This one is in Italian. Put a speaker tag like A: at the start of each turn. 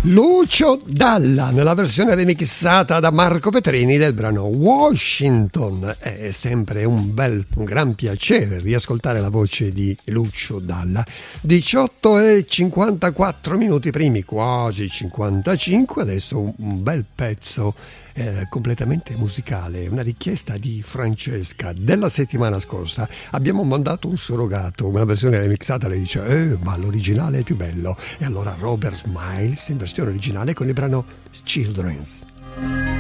A: Lucio Dalla nella versione remixata da Marco Petrini del brano Washington. È sempre un gran piacere riascoltare la voce di Lucio Dalla. 18:54 primi, quasi 55. Adesso un bel pezzo completamente musicale, una richiesta di Francesca della settimana scorsa. Abbiamo mandato un surrogato, una versione remixata, lei dice ma l'originale è più bello, e allora Robert Miles in versione originale con il brano Children's.